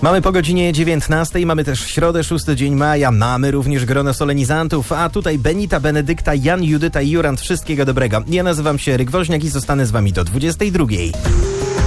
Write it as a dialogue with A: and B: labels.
A: Mamy po godzinie 19, mamy też środę, 6 dzień maja, mamy również grono solenizantów, a tutaj Benita, Benedykta, Jan, Judyta i Jurand. Wszystkiego dobrego. Ja nazywam się Ryk Woźniak i zostanę z wami do 22.